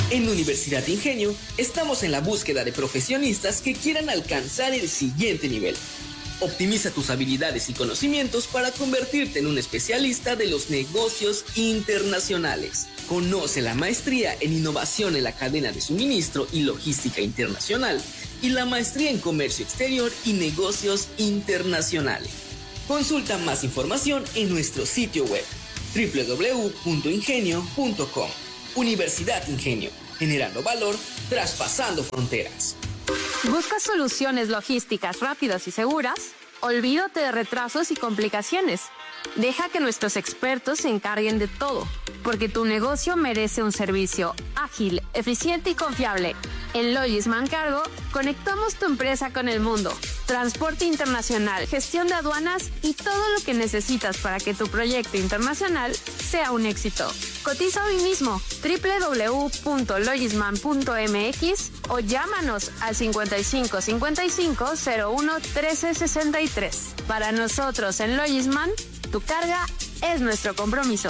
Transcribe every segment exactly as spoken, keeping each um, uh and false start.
En Universidad Ingenio estamos en la búsqueda de profesionistas que quieran alcanzar el siguiente nivel. Optimiza tus habilidades y conocimientos para convertirte en un especialista de los negocios internacionales. Conoce la maestría en innovación en la cadena de suministro y logística internacional y la maestría en comercio exterior y negocios internacionales. Consulta más información en nuestro sitio web doble u doble u doble u punto ingenio punto com. Universidad Ingenio, generando valor, traspasando fronteras. ¿Buscas soluciones logísticas rápidas y seguras? Olvídate de retrasos y complicaciones. Deja que nuestros expertos se encarguen de todo, porque tu negocio merece un servicio ágil, eficiente y confiable. En Logisman Cargo, conectamos tu empresa con el mundo. Transporte internacional, gestión de aduanas y todo lo que necesitas para que tu proyecto internacional sea un éxito. Cotiza hoy mismo doble u doble u doble u punto logisman punto m x o llámanos al cincuenta y cinco cincuenta y cinco cero uno trece sesenta y tres. Para nosotros en Logisman, tu carga es nuestro compromiso.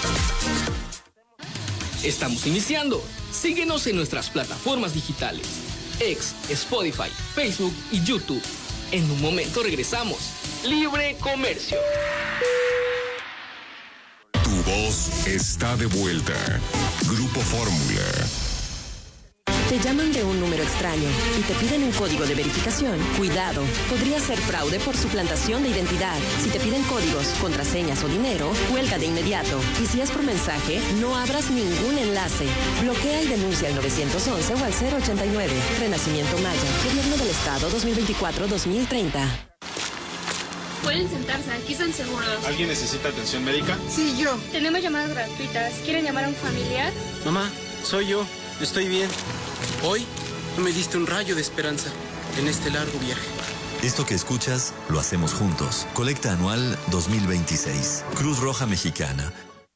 Estamos iniciando. Síguenos en nuestras plataformas digitales: X, Spotify, Facebook y YouTube. En un momento regresamos. Libre Comercio. Tu voz está de vuelta. Grupo Fórmula. Te llaman de un número extraño y te piden un código de verificación. Cuidado, podría ser fraude por suplantación de identidad. Si te piden códigos, contraseñas o dinero, cuelga de inmediato. Y si es por mensaje, no abras ningún enlace. Bloquea y denuncia al nueve once o al cero ochenta y nueve. Renacimiento Maya, Gobierno del Estado dos mil veinticuatro a dos mil treinta. Pueden sentarse, aquí están seguros. ¿Alguien necesita atención médica? Sí, yo. Tenemos llamadas gratuitas. ¿Quieren llamar a un familiar? Mamá, soy yo. Estoy bien. Hoy me diste un rayo de esperanza en este largo viaje. Esto que escuchas, lo hacemos juntos. Colecta anual dos mil veintiséis. Cruz Roja Mexicana.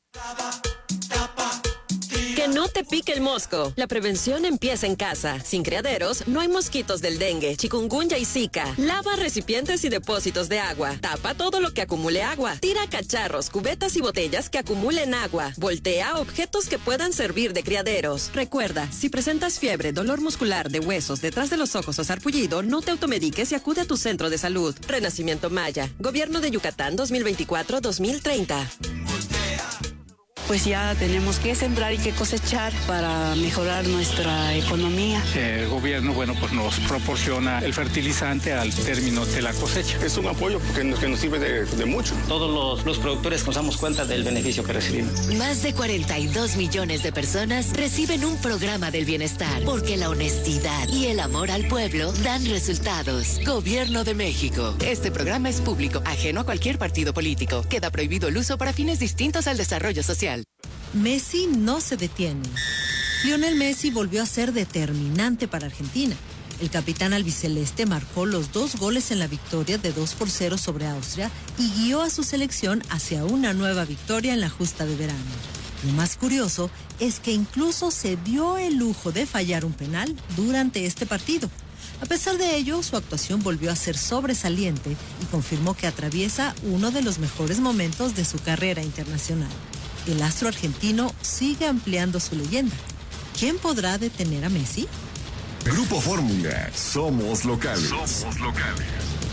Que no te pique el mosco. La prevención empieza en casa. Sin criaderos, no hay mosquitos del dengue, chikungunya y zika. Lava recipientes y depósitos de agua. Tapa todo lo que acumule agua. Tira cacharros, cubetas y botellas que acumulen agua. Voltea objetos que puedan servir de criaderos. Recuerda, si presentas fiebre, dolor muscular de huesos, detrás de los ojos o sarpullido, no te automediques y acude a tu centro de salud. Renacimiento Maya. Gobierno de Yucatán dos mil veinticuatro a dos mil treinta. Pues ya tenemos que sembrar y que cosechar para mejorar nuestra economía. El gobierno, bueno, pues nos proporciona el fertilizante al término de la cosecha. Es un apoyo porque nos, que nos sirve de, de mucho. Todos los, los productores nos damos cuenta del beneficio que recibimos. Más de cuarenta y dos millones de personas reciben un programa del bienestar, porque la honestidad y el amor al pueblo dan resultados. Gobierno de México. Este programa es público, ajeno a cualquier partido político. Queda prohibido el uso para fines distintos al desarrollo social. Messi no se detiene. Lionel Messi volvió a ser determinante para Argentina. El capitán albiceleste marcó los dos goles en la victoria de dos por cero sobre Austria y guió a su selección hacia una nueva victoria en la justa de verano. Lo más curioso es que incluso se dio el lujo de fallar un penal durante este partido. A pesar de ello, su actuación volvió a ser sobresaliente y confirmó que atraviesa uno de los mejores momentos de su carrera internacional. El astro argentino sigue ampliando su leyenda. ¿Quién podrá detener a Messi? Grupo Fórmula. Somos locales. Somos locales.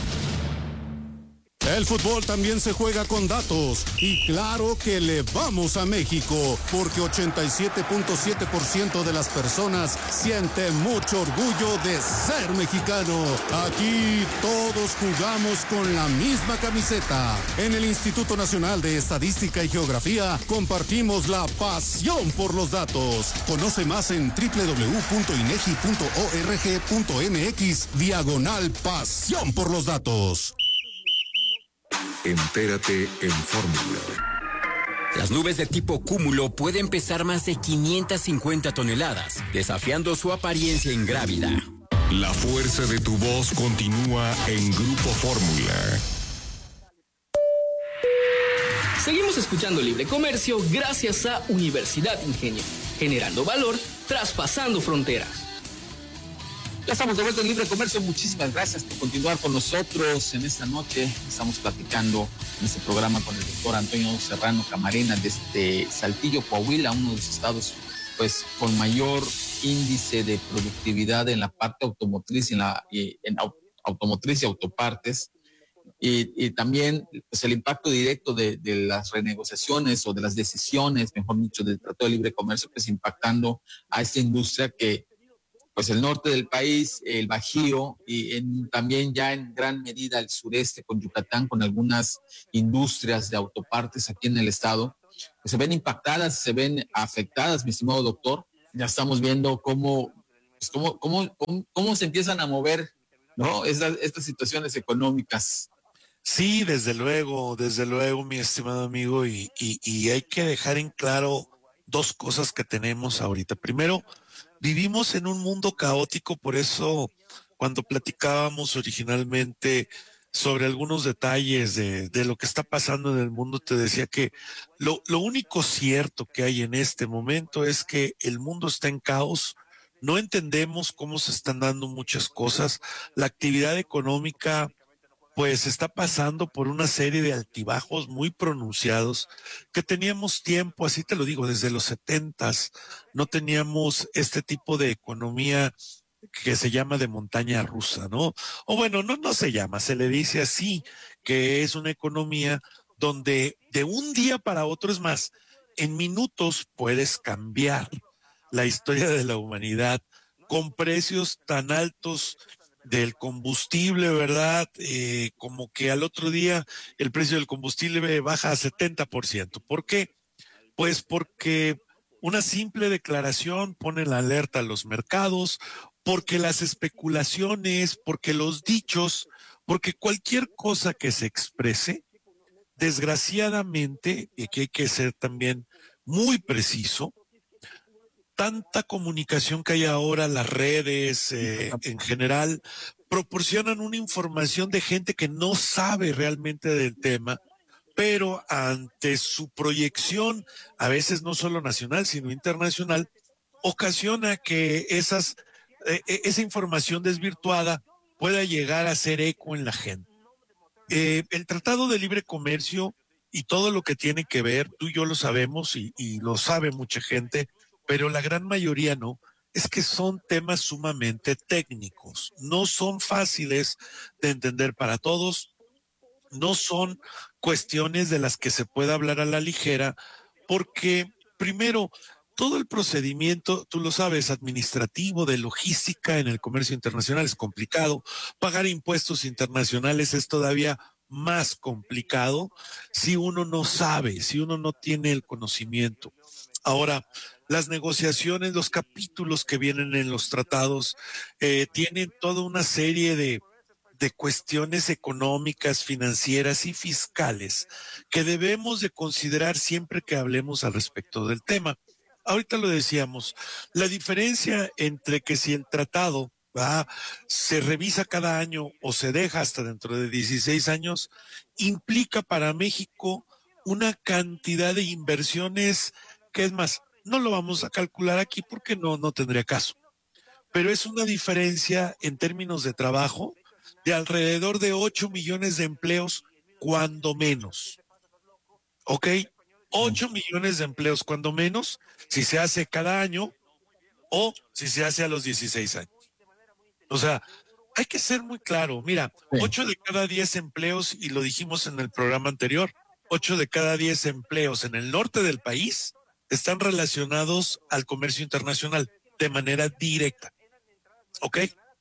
El fútbol también se juega con datos y claro que le vamos a México porque ochenta y siete punto siete por ciento de las personas sienten mucho orgullo de ser mexicano. Aquí todos jugamos con la misma camiseta. En el Instituto Nacional de Estadística y Geografía compartimos la pasión por los datos. Conoce más en doble u doble u doble u punto inegi punto org punto mx diagonal pasión por los datos. Entérate en Fórmula. Las nubes de tipo cúmulo pueden pesar más de quinientas cincuenta toneladas, desafiando su apariencia ingrávida. La fuerza de tu voz continúa en Grupo Fórmula. Seguimos escuchando Libre Comercio gracias a Universidad Ingenio, generando valor, traspasando fronteras. Ya estamos de vuelta en Libre Comercio. Muchísimas gracias por continuar con nosotros en esta noche. Estamos platicando en este programa con el doctor Antonio Serrano Camarena desde Saltillo, Coahuila, uno de los estados pues con mayor índice de productividad en la parte automotriz y en la y en automotriz y autopartes. Y, y también pues, el impacto directo de, de las renegociaciones o de las decisiones, mejor dicho, del Tratado de Libre Comercio, pues impactando a esta industria que, pues el norte del país, el Bajío y en, también ya en gran medida el sureste con Yucatán, con algunas industrias de autopartes aquí en el estado, pues se ven impactadas, se ven afectadas, mi estimado doctor. Ya estamos viendo cómo, pues cómo, cómo, cómo, cómo se empiezan a mover, ¿no? Estas, estas situaciones económicas. Sí, desde luego, desde luego, mi estimado amigo, y, y, y hay que dejar en claro dos cosas que tenemos ahorita. Primero, vivimos en un mundo caótico, por eso cuando platicábamos originalmente sobre algunos detalles de, de lo que está pasando en el mundo, te decía que lo, lo único cierto que hay en este momento es que el mundo está en caos. No entendemos cómo se están dando muchas cosas. La actividad económica pues está pasando por una serie de altibajos muy pronunciados que teníamos tiempo, así te lo digo, desde los setentas, no teníamos este tipo de economía que se llama de montaña rusa, ¿no? O bueno, no, no se llama, se le dice así, que es una economía donde de un día para otro, es más, en minutos puedes cambiar la historia de la humanidad con precios tan altos del combustible, ¿verdad? Eh, como que al otro día el precio del combustible baja a setenta por ciento. ¿Por qué? Pues porque una simple declaración pone la alerta a los mercados, porque las especulaciones, porque los dichos, porque cualquier cosa que se exprese, desgraciadamente, y aquí hay que ser también muy preciso, tanta comunicación que hay ahora, las redes eh, en general, proporcionan una información de gente que no sabe realmente del tema, pero ante su proyección, a veces no solo nacional, sino internacional, ocasiona que esas, eh, esa información desvirtuada pueda llegar a hacer eco en la gente. Eh, el Tratado de Libre Comercio y todo lo que tiene que ver, tú y yo lo sabemos y, y lo sabe mucha gente, pero la gran mayoría no, es que son temas sumamente técnicos, no son fáciles de entender para todos, no son cuestiones de las que se pueda hablar a la ligera, porque primero, todo el procedimiento, tú lo sabes, administrativo, de logística en el comercio internacional es complicado, pagar impuestos internacionales es todavía más complicado si uno no sabe, si uno no tiene el conocimiento. Ahora, las negociaciones, los capítulos que vienen en los tratados, eh, tienen toda una serie de, de cuestiones económicas, financieras y fiscales que debemos de considerar siempre que hablemos al respecto del tema. Ahorita lo decíamos, la diferencia entre que si el tratado ¿va? se revisa cada año o se deja hasta dentro de dieciséis años, implica para México una cantidad de inversiones que es más, no lo vamos a calcular aquí porque no, no tendría caso. Pero es una diferencia en términos de trabajo de alrededor de ocho millones de empleos, cuando menos. ¿Ok? ocho millones de empleos, cuando menos, si se hace cada año o si se hace a los dieciséis años. O sea, hay que ser muy claro. Mira, sí. ocho de cada diez empleos, y lo dijimos en el programa anterior, ocho de cada diez empleos en el norte del país están relacionados al comercio internacional de manera directa. ¿Ok?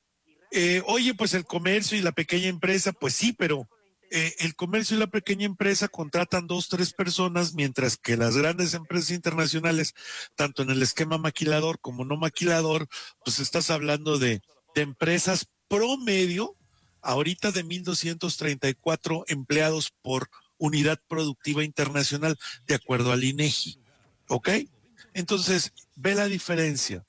Eh, oye, pues el comercio y la pequeña empresa, pues sí, pero eh, el comercio y la pequeña empresa contratan dos, tres personas, mientras que las grandes empresas internacionales, tanto en el esquema maquilador como no maquilador, pues estás hablando de, de empresas promedio, ahorita de mil doscientos treinta y cuatro empleados por unidad productiva internacional, de acuerdo al INEGI. ¿Ok? Entonces, ve la diferencia.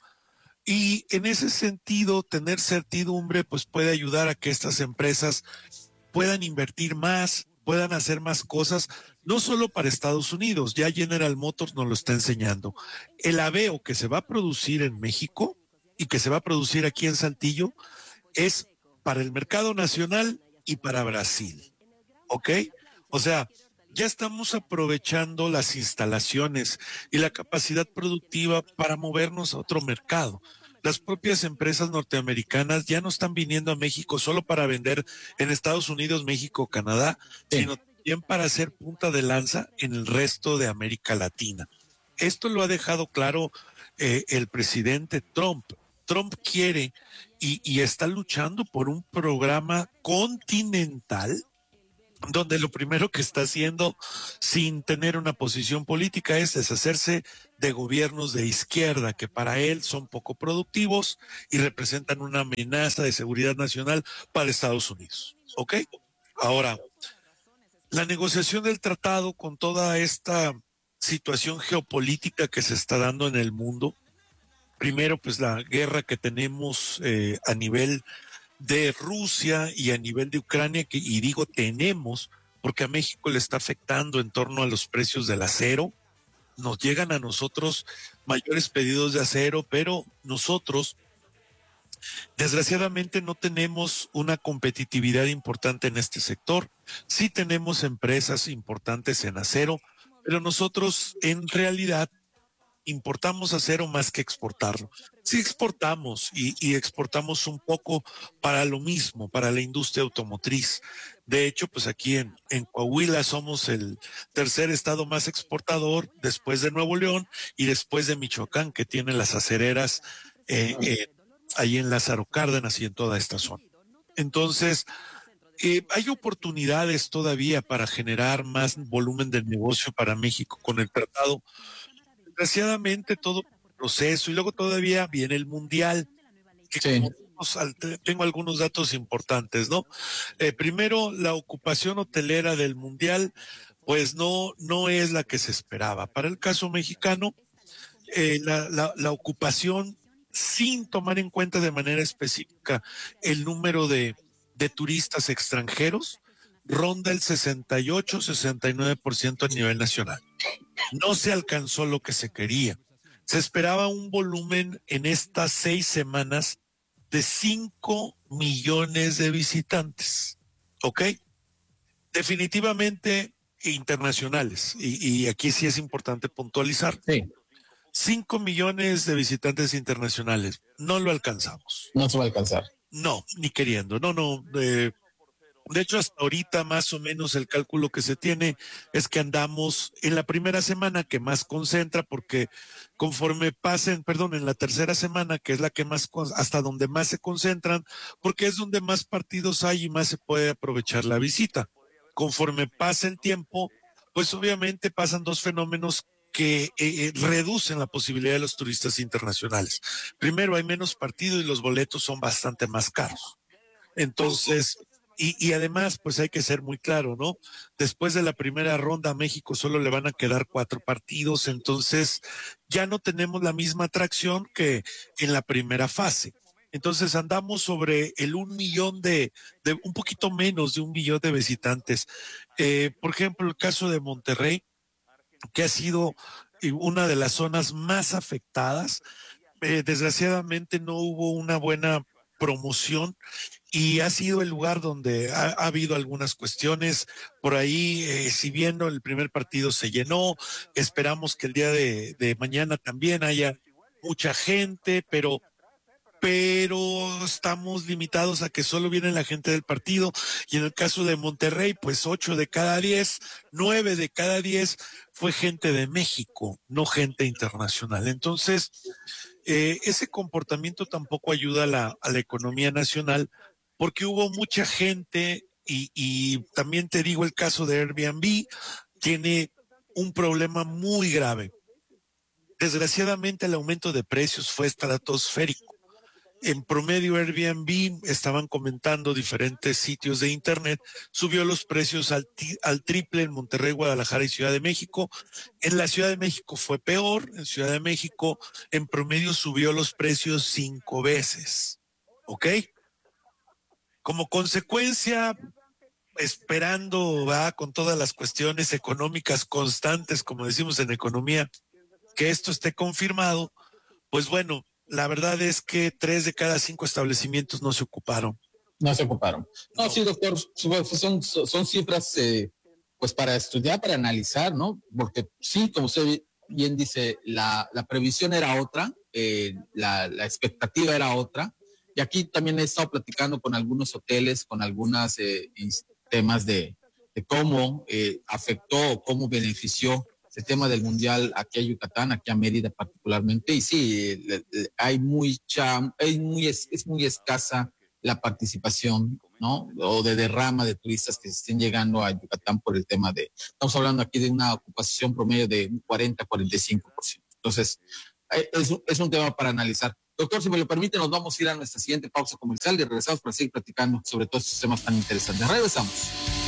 Y en ese sentido, tener certidumbre, pues puede ayudar a que estas empresas puedan invertir más, puedan hacer más cosas, no solo para Estados Unidos. Ya General Motors nos lo está enseñando. El Aveo que se va a producir en México y que se va a producir aquí en Saltillo es para el mercado nacional y para Brasil. ¿Ok? O sea, ya estamos aprovechando las instalaciones y la capacidad productiva para movernos a otro mercado. Las propias empresas norteamericanas ya no están viniendo a México solo para vender en Estados Unidos, México, Canadá, sí. sino también para hacer punta de lanza en el resto de América Latina. Esto lo ha dejado claro eh, el presidente Trump. Trump quiere y, y está luchando por un programa continental donde lo primero que está haciendo sin tener una posición política es deshacerse de gobiernos de izquierda que para él son poco productivos y representan una amenaza de seguridad nacional para Estados Unidos. ¿Ok? Ahora, la negociación del tratado con toda esta situación geopolítica que se está dando en el mundo, primero pues la guerra que tenemos eh, a nivel de Rusia y a nivel de Ucrania, que, y digo tenemos, porque a México le está afectando en torno a los precios del acero. Nos llegan a nosotros mayores pedidos de acero, pero nosotros desgraciadamente no tenemos una competitividad importante en este sector. Sí tenemos empresas importantes en acero, pero nosotros en realidad importamos acero más que exportarlo. Sí exportamos y, y exportamos un poco para lo mismo, para la industria automotriz. De hecho, pues aquí en, en Coahuila somos el tercer estado más exportador después de Nuevo León y después de Michoacán, que tiene las acereras eh, eh, ahí en Lázaro Cárdenas y en toda esta zona. Entonces, eh, hay oportunidades todavía para generar más volumen de negocio para México con el tratado. Desgraciadamente todo el proceso y luego todavía viene el mundial, que sí. como, tengo algunos datos importantes, ¿no? Eh, primero, la ocupación hotelera del mundial, pues no, no es la que se esperaba. Para el caso mexicano, eh, la, la, la ocupación, sin tomar en cuenta de manera específica el número de, de turistas extranjeros, ronda el sesenta y ocho, sesenta y nueve por ciento a nivel nacional. No se alcanzó lo que se quería. Se esperaba un volumen en estas seis semanas de cinco millones de visitantes. ¿Ok? Definitivamente internacionales. Y, y aquí sí es importante puntualizar. Sí. cinco millones de visitantes internacionales. No lo alcanzamos. No se va a alcanzar. No, ni queriendo. No, no. Eh, De hecho, hasta ahorita más o menos el cálculo que se tiene es que andamos en la primera semana que más concentra, porque conforme pasen, perdón, en la tercera semana, que es la que más, hasta donde más se concentran, porque es donde más partidos hay y más se puede aprovechar la visita. Conforme pasa el tiempo, pues obviamente pasan dos fenómenos que eh, reducen la posibilidad de los turistas internacionales. Primero, hay menos partido y los boletos son bastante más caros. Entonces... Y, y además, pues hay que ser muy claro, ¿no? Después de la primera ronda a México solo le van a quedar cuatro partidos, entonces ya no tenemos la misma atracción que en la primera fase. Entonces andamos sobre el un millón de, de un poquito menos de un millón de visitantes. Eh, por ejemplo, el caso de Monterrey, que ha sido una de las zonas más afectadas, eh, desgraciadamente no hubo una buena promoción y ha sido el lugar donde ha, ha habido algunas cuestiones por ahí. Eh, si bien el primer partido se llenó, esperamos que el día de, de mañana también haya mucha gente, pero pero estamos limitados a que solo viene la gente del partido, y en el caso de Monterrey, pues ocho de cada diez, nueve de cada diez fue gente de México, no gente internacional. Entonces, eh, ese comportamiento tampoco ayuda a la, a la economía nacional, porque hubo mucha gente, y, y también te digo, el caso de Airbnb tiene un problema muy grave. Desgraciadamente el aumento de precios fue estratosférico. En promedio, Airbnb, estaban comentando diferentes sitios de internet, subió los precios al, al triple en Monterrey, Guadalajara y Ciudad de México. En la Ciudad de México fue peor. En Ciudad de México, en promedio, subió los precios cinco veces. ¿Ok? Como consecuencia, esperando, va, con todas las cuestiones económicas constantes, como decimos en economía, que esto esté confirmado, pues bueno, la verdad es que tres de cada cinco establecimientos no se ocuparon. No se ocuparon. No, no. Sí, doctor, son, son cifras eh, pues para estudiar, para analizar, ¿no? Porque sí, como usted bien dice, la, la previsión era otra, eh, la, la expectativa era otra, y aquí también he estado platicando con algunos hoteles, con algunos eh, temas de, de cómo eh, afectó, cómo benefició el tema del mundial aquí a Yucatán, aquí a Mérida particularmente, y sí, le, le, hay mucha, hay muy, es, es muy escasa la participación, ¿no? O de derrama de turistas que estén llegando a Yucatán por el tema de, estamos hablando aquí de una ocupación promedio de un cuarenta a cuarenta y cinco por ciento. Entonces, es, es un tema para analizar. Doctor, si me lo permite, nos vamos a ir a nuestra siguiente pausa comercial y regresamos para seguir platicando sobre todos estos temas tan interesantes. Regresamos.